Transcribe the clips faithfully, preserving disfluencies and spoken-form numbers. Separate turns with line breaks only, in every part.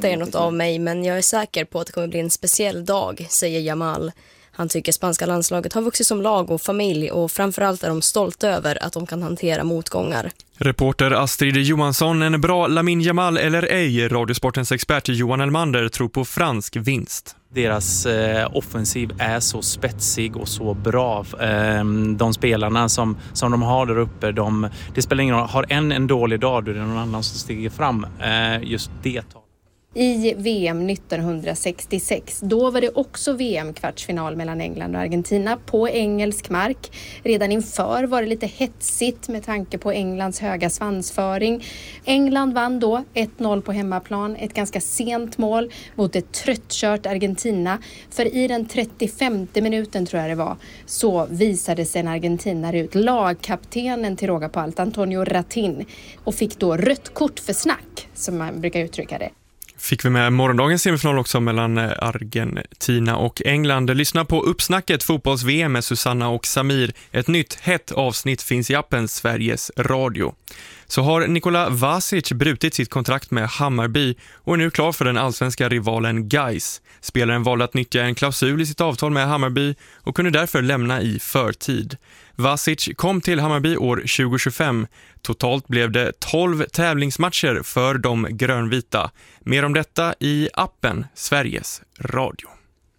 er något av mig, men jag är säker på att det kommer bli en speciell dag, säger Jamal. Han tycker spanska landslaget har vuxit som lag och familj och framförallt är de stolta över att de kan hantera motgångar.
Reporter Astrid Johansson, en bra Lamine Yamal eller ej? Radiosportens expert Johan Elmander tror på fransk vinst.
Deras eh, offensiv är så spetsig och så bra. Eh, de spelarna som, som de har där uppe, de, det spelar ingen roll. Har en en dålig dag, då är det någon annan som stiger fram. Eh, just det talet.
I V M nittonhundrasextiosex, då var det också V M-kvartsfinal mellan England och Argentina på engelsk mark. Redan inför var det lite hetsigt med tanke på Englands höga svansföring. England vann då ett noll på hemmaplan, ett ganska sent mål mot ett tröttkört Argentina. För i den trettiofemte minuten tror jag det var, så visade sig en argentinare ut, lagkaptenen till råga på allt, Antonio Ratin, och fick då rött kort för snack, som man brukar uttrycka det.
Fick vi med morgondagens semifinal också mellan Argentina och England. Lyssna på Uppsnacket fotbolls-V M med Susanna och Samir. Ett nytt hett avsnitt finns i appen Sveriges Radio. Så har Nikola Vasic brutit sitt kontrakt med Hammarby och är nu klar för den allsvenska rivalen Gais. Spelaren valde att nyttja en klausul i sitt avtal med Hammarby och kunde därför lämna i förtid. Vasic kom till Hammarby år tjugo tjugofem. Totalt blev det tolv tävlingsmatcher för de grönvita. Mer om detta i appen Sveriges Radio.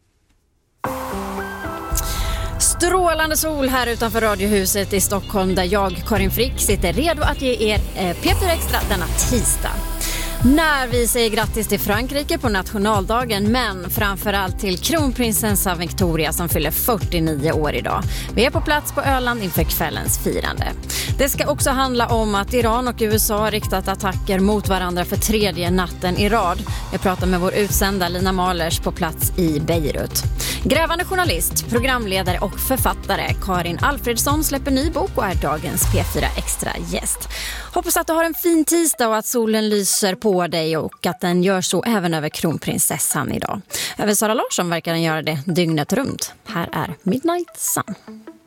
Strålande sol här utanför Radiohuset i Stockholm, där jag, Karin Frick, sitter redo att ge er eh, P fyra Extra denna tisdag. När vi säger grattis till Frankrike på nationaldagen, men framförallt till kronprinsessa Victoria som fyller fyrtionio år idag. Vi är på plats på Öland inför kvällens firande. Det ska också handla om att Iran och U S A har riktat attacker mot varandra för tredje natten i rad. Jag pratar med vår utsända Lina Mahlers på plats i Beirut. Grävande journalist, programledare och författare Karin Alfredsson släpper ny bok och är dagens P fyra Extra gäst. Hoppas att du har en fin tisdag och att solen lyser på dig och att den gör så även över kronprinsessan idag. Över Sara Larsson verkar den göra det dygnet runt. Här är Midnight Sun.